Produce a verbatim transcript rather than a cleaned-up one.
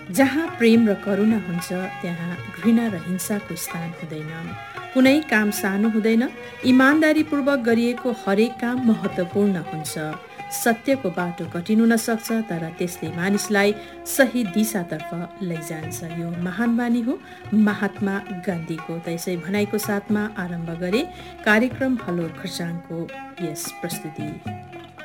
जहाँ प्रेम र करुणा हुन्छ त्यहाँ घृणा र हिंसाको स्थान हुँदैन। कुनै काम सानो हुँदैन, इमान्दारीपूर्वक गरिएको हरेक काम महत्त्वपूर्ण हुन्छ। सत्यको बाटो कठिन हुन सक्छ, तर त्यसले मानिसलाई सही दिशातर्फ लैजान्छ। यो महान बानी हो महात्मा गान्धीको। त यसै भनाइको साथमा आरम्भ गरे कार्यक्रम हलो खर्साङको यस प्रस्तुति।